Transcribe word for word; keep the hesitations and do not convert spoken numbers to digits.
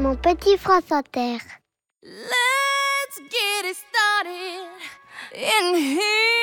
mon petit France Inter. Let's get it started in here.